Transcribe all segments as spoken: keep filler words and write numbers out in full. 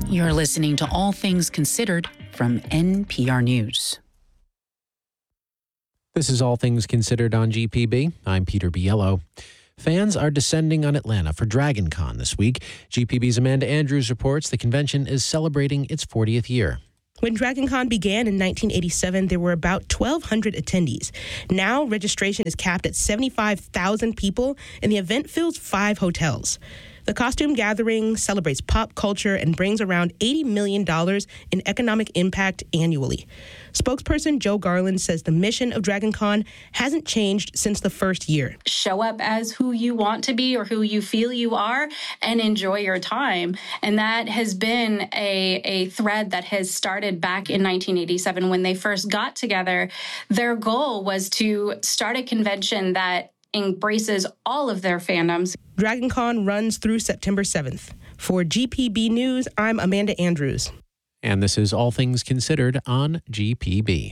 You're listening to All Things Considered from N P R News. This is All Things Considered on G P B. I'm Peter Biello. Fans are descending on Atlanta for DragonCon this week. G P B's Amanda Andrews reports the convention is celebrating its fortieth year. When DragonCon began in nineteen eighty-seven, there were about twelve hundred attendees. Now, registration is capped at seventy-five thousand people, and the event fills five hotels. The costume gathering celebrates pop culture and brings around eighty million dollars in economic impact annually. Spokesperson Joe Garland says the mission of DragonCon hasn't changed since the first year. Show up as who you want to be or who you feel you are and enjoy your time. And that has been a, a thread that has started back in nineteen eighty-seven when they first got together. Their goal was to start a convention that embraces all of their fandoms. DragonCon runs through September seventh. For G P B News, I'm Amanda Andrews. And this is All Things Considered on G P B.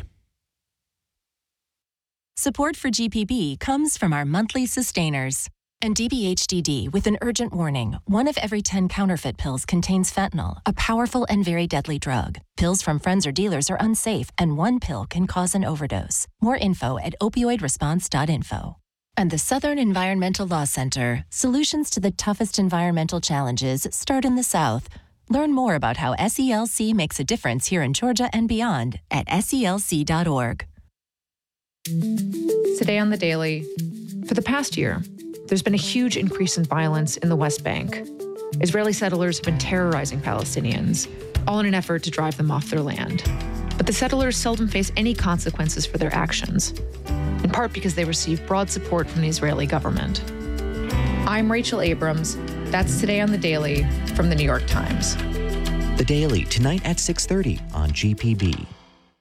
Support for G P B comes from our monthly sustainers. And D B H D D with an urgent warning. One of every ten counterfeit pills contains fentanyl, a powerful and very deadly drug. Pills from friends or dealers are unsafe, and one pill can cause an overdose. More info at opioid response dot info. And the Southern Environmental Law Center. Solutions to the toughest environmental challenges start in the South. Learn more about how S E L C makes a difference here in Georgia and beyond at S E L C dot org. Today on The Daily, for the past year, there's been a huge increase in violence in the West Bank. Israeli settlers have been terrorizing Palestinians, all in an effort to drive them off their land. But the settlers seldom face any consequences for their actions, in part because they receive broad support from the Israeli government. I'm Rachel Abrams. That's Today on The Daily from The New York Times. The Daily, tonight at six thirty on G P B.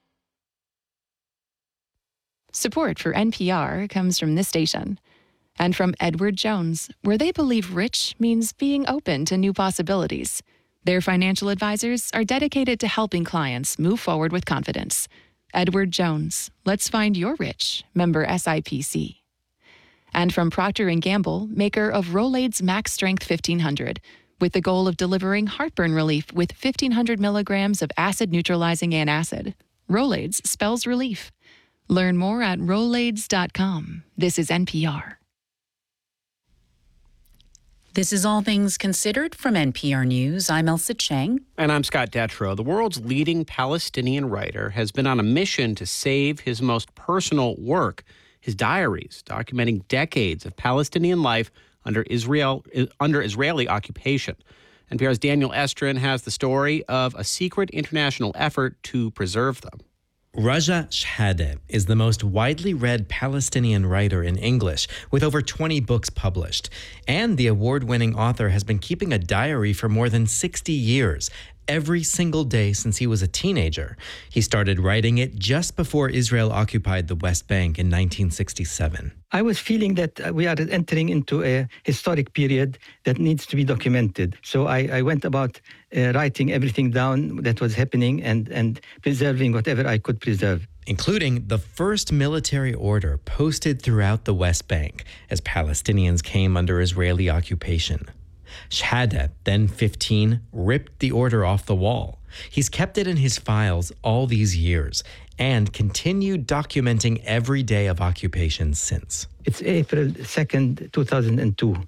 Support for N P R comes from this station and from Edward Jones, where they believe rich means being open to new possibilities. Their financial advisors are dedicated to helping clients move forward with confidence. Edward Jones, let's find your rich, member S I P C. And from Procter and Gamble, maker of Rolaids Max Strength fifteen hundred, with the goal of delivering heartburn relief with fifteen hundred milligrams of acid-neutralizing antacid. Rolaids spells relief. Learn more at rolaids dot com. This is N P R. This is All Things Considered from N P R News. I'm Elsa Chang. And I'm Scott Detrow. The world's leading Palestinian writer has been on a mission to save his most personal work, his diaries, documenting decades of Palestinian life under Israel under Israeli occupation. N P R's Daniel Estrin has the story of a secret international effort to preserve them. Raja Shehadeh is the most widely read Palestinian writer in English, with over twenty books published. And the award-winning author has been keeping a diary for more than sixty years, every single day since he was a teenager. He started writing it just before Israel occupied the West Bank in nineteen sixty-seven. I was feeling that we are entering into a historic period that needs to be documented. So I, I went about uh, writing everything down that was happening and, and preserving whatever I could preserve. Including the first military order posted throughout the West Bank as Palestinians came under Israeli occupation. Shehadeh, then fifteen, ripped the order off the wall. He's kept it in his files all these years and continued documenting every day of occupation since. It's April second, two thousand two.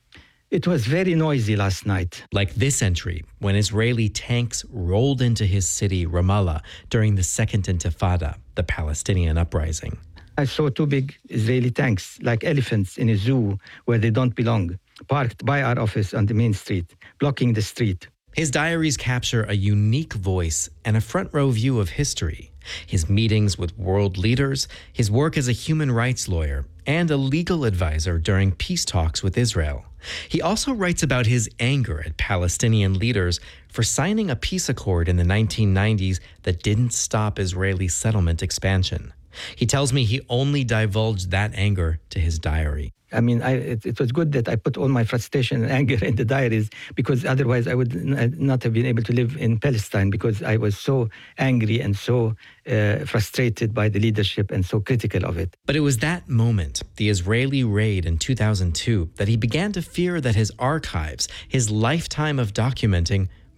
It was very noisy last night. Like this entry, when Israeli tanks rolled into his city, Ramallah, during the Second Intifada, the Palestinian uprising. I saw two big Israeli tanks, like elephants in a zoo where they don't belong, parked by our office on the main street, blocking the street. His diaries capture a unique voice and a front row view of history. His meetings with world leaders, his work as a human rights lawyer, and a legal advisor during peace talks with Israel. He also writes about his anger at Palestinian leaders for signing a peace accord in the nineteen nineties that didn't stop Israeli settlement expansion. He tells me he only divulged that anger to his diary. I mean, I, it, it was good that I put all my frustration and anger in the diaries, because otherwise I would n- not have been able to live in Palestine, because I was so angry and so uh, frustrated by the leadership and so critical of it. But it was that moment, the Israeli raid in two thousand two, that he began to fear that his archives, his lifetime of documenting,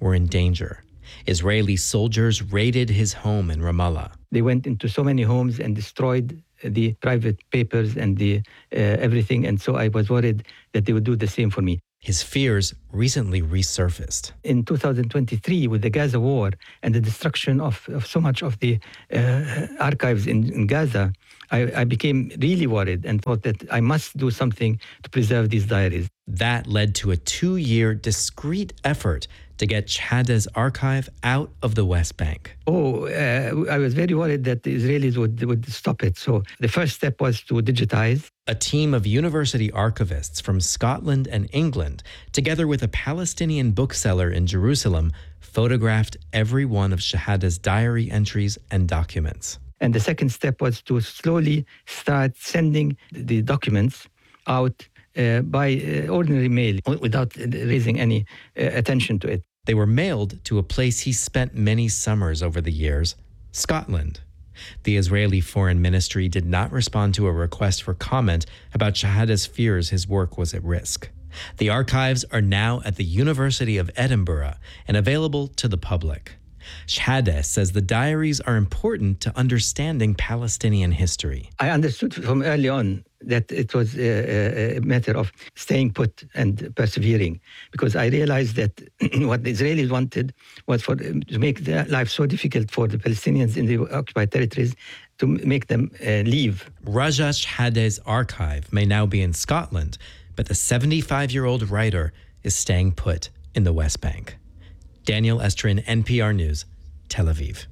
were in danger. Israeli soldiers raided his home in Ramallah. They went into so many homes and destroyed the private papers and the uh, everything. And so I was worried that they would do the same for me. His fears recently resurfaced. In two thousand twenty-three, with the Gaza war and the destruction of, of so much of the uh, archives in, in Gaza, I, I became really worried and thought that I must do something to preserve these diaries. That led to a two-year discreet effort to get Shahada's archive out of the West Bank. Oh, uh, I was very worried that the Israelis would, would stop it. So the first step was to digitize. A team of university archivists from Scotland and England, together with a Palestinian bookseller in Jerusalem, photographed every one of Shahada's diary entries and documents. And the second step was to slowly start sending the documents out uh, by uh, ordinary mail without raising any uh, attention to it. They were mailed to a place he spent many summers over the years, Scotland. The Israeli Foreign Ministry did not respond to a request for comment about Shahada's fears his work was at risk. The archives are now at the University of Edinburgh and available to the public. Shahada says the diaries are important to understanding Palestinian history. I understood from early on that it was a, a matter of staying put and persevering, because I realized that what the Israelis wanted was for to make their life so difficult for the Palestinians in the occupied territories to make them uh, leave. Raja Shahada's archive may now be in Scotland, but the seventy-five-year-old writer is staying put in the West Bank. Daniel Estrin, N P R News, Tel Aviv.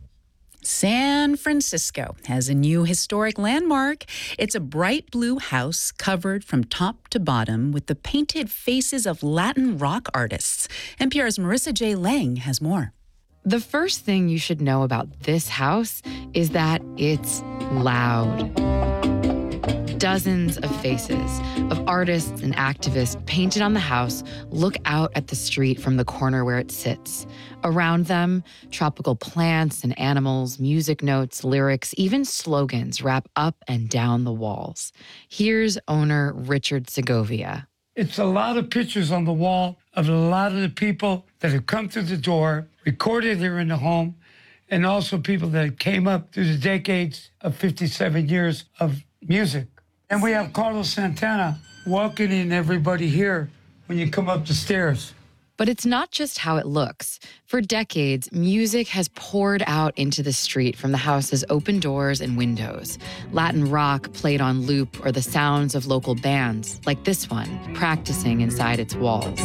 San Francisco has a new historic landmark. It's a bright blue house covered from top to bottom with the painted faces of Latin rock artists. N P R's Marissa J. Lang has more. The first thing you should know about this house is that it's loud. Dozens of faces of artists and activists painted on the house look out at the street from the corner where it sits. Around them, tropical plants and animals, music notes, lyrics, even slogans wrap up and down the walls. Here's owner Richard Segovia. It's a lot of pictures on the wall of a lot of the people that have come through the door, recorded here in the home, and also people that came up through the decades of fifty-seven years of music. And we have Carlos Santana welcoming everybody here when you come up the stairs. But it's not just how it looks. For decades, music has poured out into the street from the house's open doors and windows. Latin rock played on loop, or the sounds of local bands, like this one, practicing inside its walls.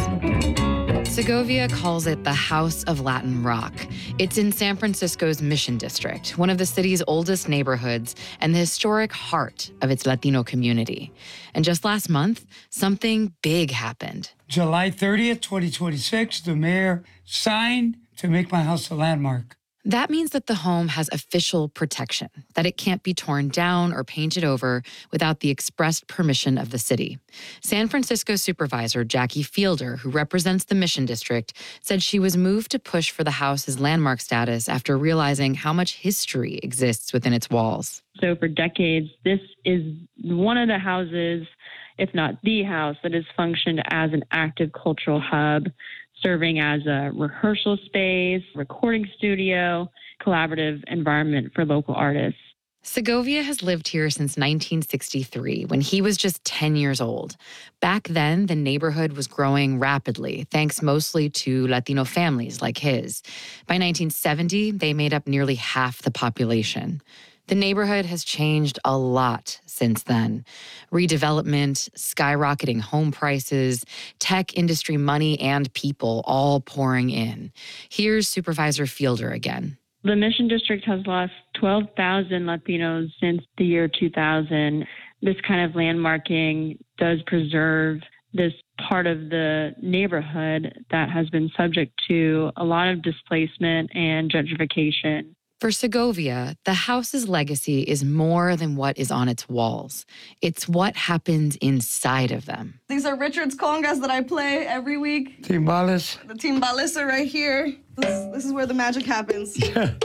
Segovia calls it the House of Latin Rock. It's in San Francisco's Mission District, one of the city's oldest neighborhoods and the historic heart of its Latino community. And just last month, something big happened. July thirtieth, twenty twenty-six, the mayor signed to make my house a landmark. That means that the home has official protection, that it can't be torn down or painted over without the expressed permission of the city. San Francisco Supervisor Jackie Fielder, who represents the Mission District, said she was moved to push for the house's landmark status after realizing how much history exists within its walls. So for decades, this is one of the houses, if not the house, that has functioned as an active cultural hub, serving as a rehearsal space, recording studio, collaborative environment for local artists. Segovia has lived here since nineteen sixty-three, when he was just ten years old. Back then, the neighborhood was growing rapidly, thanks mostly to Latino families like his. By nineteen seventy, they made up nearly half the population. The neighborhood has changed a lot since then. Redevelopment, skyrocketing home prices, tech industry money and people all pouring in. Here's Supervisor Fielder again. The Mission District has lost twelve thousand Latinos since the year two thousand. This kind of landmarking does preserve this part of the neighborhood that has been subject to a lot of displacement and gentrification. For Segovia, the house's legacy is more than what is on its walls. It's what happens inside of them. These are Richard's congas that I play every week. Timbales. The timbales are right here. This, this is where the magic happens.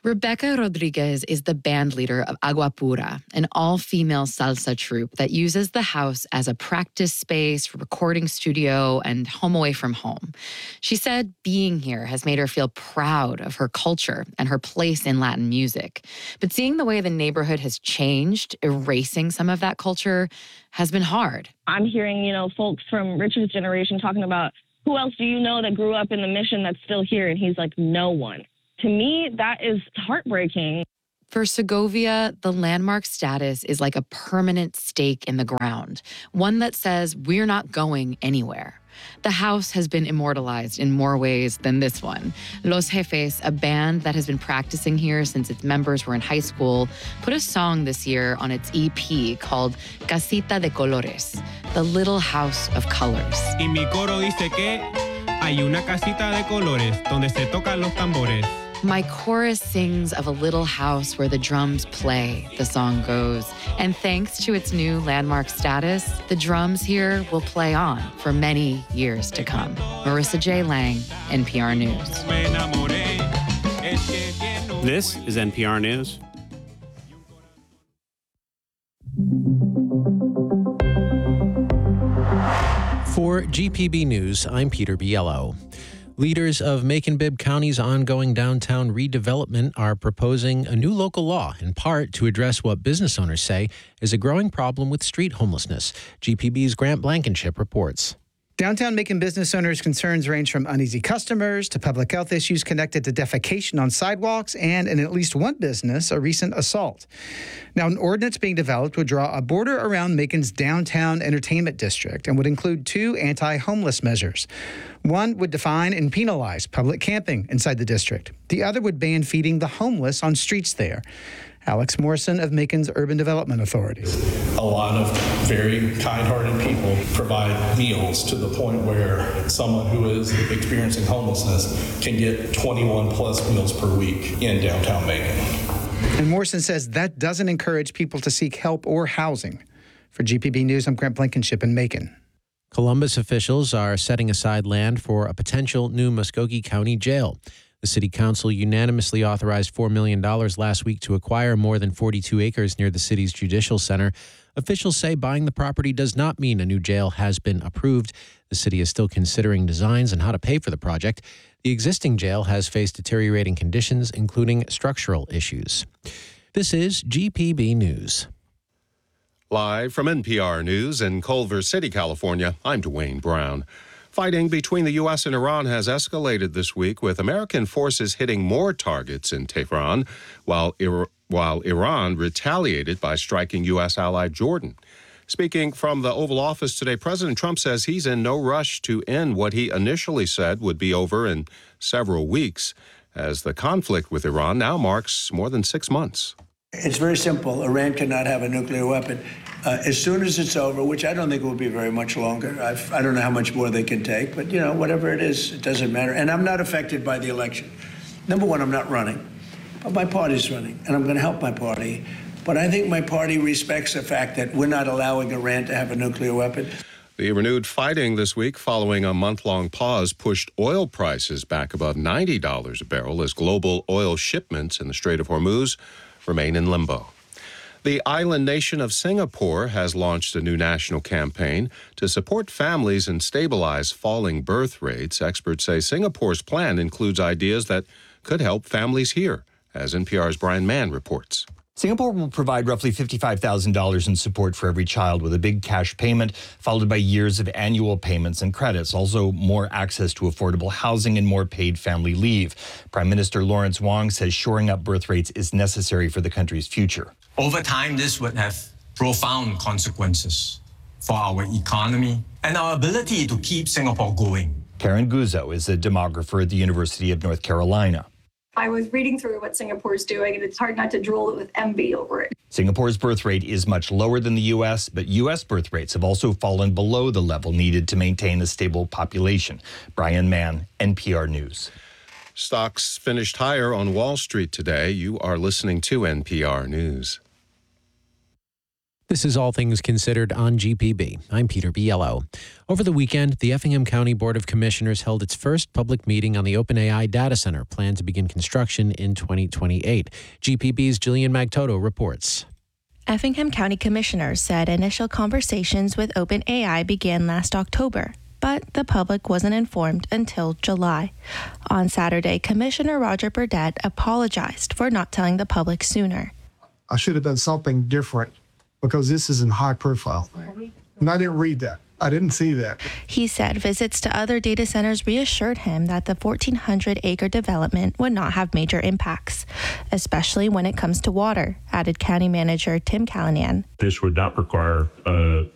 Rebecca Rodriguez is the band leader of Agua Pura, an all-female salsa troupe that uses the house as a practice space, recording studio, and home away from home. She said being here has made her feel proud of her culture and her place in Latin music. But seeing the way the neighborhood has changed, erasing some of that culture, has been hard. I'm hearing, you know, folks from Richard's generation talking about, who else do you know that grew up in the Mission that's still here? And he's like, no one. To me, that is heartbreaking. For Segovia, the landmark status is like a permanent stake in the ground, one that says we're not going anywhere. The house has been immortalized in more ways than this one. Los Jefes, a band that has been practicing here since its members were in high school, put a song this year on its E P called Casita de Colores, the Little House of Colors. Y mi coro dice que hay una casita de colores donde se tocan los tambores. My chorus sings of a little house where the drums play, the song goes. And thanks to its new landmark status, the drums here will play on for many years to come. Marissa J. Lang, N P R News. This is N P R News. For G P B News, I'm Peter Biello. Leaders of Macon-Bibb County's ongoing downtown redevelopment are proposing a new local law, in part to address what business owners say is a growing problem with street homelessness. G P B's Grant Blankenship reports. Downtown Macon business owners' concerns range from uneasy customers to public health issues connected to defecation on sidewalks and, in at least one business, a recent assault. Now, an ordinance being developed would draw a border around Macon's downtown entertainment district and would include two anti-homeless measures. One would define and penalize public camping inside the district. The other would ban feeding the homeless on streets there. Alex Morrison of Macon's Urban Development Authority. A lot of very kind-hearted people provide meals to the point where someone who is experiencing homelessness can get twenty-one plus meals per week in downtown Macon. And Morrison says that doesn't encourage people to seek help or housing. For G P B News, I'm Grant Blankenship in Macon. Columbus officials are setting aside land for a potential new Muskogee County jail. The city council unanimously authorized four million dollars last week to acquire more than forty-two acres near the city's judicial center. Officials say buying the property does not mean a new jail has been approved. The city is still considering designs and how to pay for the project. The existing jail has faced deteriorating conditions, including structural issues. This is G P B News. Live from N P R News in Culver City, California, I'm Dwayne Brown. Fighting between the U S and Iran has escalated this week, with American forces hitting more targets in Tehran, while, Ir- while Iran retaliated by striking U S ally Jordan. Speaking from the Oval Office today, President Trump says he's in no rush to end what he initially said would be over in several weeks, as the conflict with Iran now marks more than six months. It's very simple. Iran cannot have a nuclear weapon. Uh, as soon as it's over, which I don't think will be very much longer. I've, I don't know how much more they can take, but, you know, whatever it is, it doesn't matter. And I'm not affected by the election. Number one, I'm not running, but my party's running, and I'm going to help my party. But I think my party respects the fact that we're not allowing Iran to have a nuclear weapon. The renewed fighting this week, following a month-long pause, pushed oil prices back above ninety dollars a barrel as global oil shipments in the Strait of Hormuz remain in limbo. The island nation of Singapore has launched a new national campaign to support families and stabilize falling birth rates. Experts say Singapore's plan includes ideas that could help families here, as N P R's Brian Mann reports. Singapore will provide roughly fifty-five thousand dollars in support for every child, with a big cash payment followed by years of annual payments and credits. Also, more access to affordable housing and more paid family leave. Prime Minister Lawrence Wong says shoring up birth rates is necessary for the country's future. Over time, this would have profound consequences for our economy and our ability to keep Singapore going. Karen Guzzo is a demographer at the University of North Carolina. I was reading through what Singapore's doing, and it's hard not to drool with envy over it. Singapore's birth rate is much lower than the U S, but U S birth rates have also fallen below the level needed to maintain a stable population. Brian Mann, N P R News. Stocks finished higher on Wall Street today. You are listening to N P R News. This is All Things Considered on G P B. I'm Peter Biello. Over the weekend, the Effingham County Board of Commissioners held its first public meeting on the OpenAI data center, planned to begin construction in twenty twenty-eight. G P B's Jillian Magtoto reports. Effingham County Commissioners said initial conversations with OpenAI began last October, but the public wasn't informed until July. On Saturday, Commissioner Roger Burdett apologized for not telling the public sooner. I should have done something different because this is in high profile. And I didn't read that. I didn't see that. He said visits to other data centers reassured him that the fourteen hundred acre development would not have major impacts, especially when it comes to water, added County Manager Tim Callanan. This would not require a